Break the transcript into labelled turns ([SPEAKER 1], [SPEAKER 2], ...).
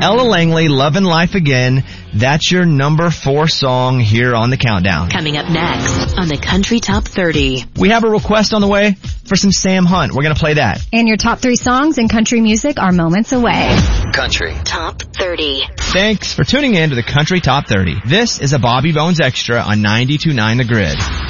[SPEAKER 1] Ella Langley, Lovin' Life Again. That's your number 4 song here on the countdown.
[SPEAKER 2] Coming up next on the Country Top 30.
[SPEAKER 1] We have a request on the way for some Sam Hunt. We're going to play that.
[SPEAKER 3] And your top 3 songs in country music are moments away.
[SPEAKER 4] Country
[SPEAKER 2] Top 30.
[SPEAKER 1] Thanks for tuning in to the Country Top 30. This is a Bobby Bones Extra on 92.9 The Grid.